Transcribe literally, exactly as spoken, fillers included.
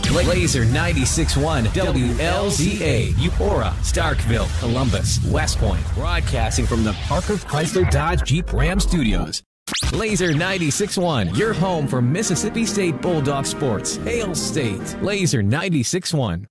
Laser ninety-six point one W L Z A, Eupora, Starkville, Columbus, West Point. Broadcasting from the Parker Chrysler Dodge Jeep Ram Studios. Laser ninety-six point one, your home for Mississippi State Bulldog sports. Hail State. Laser ninety-six point one.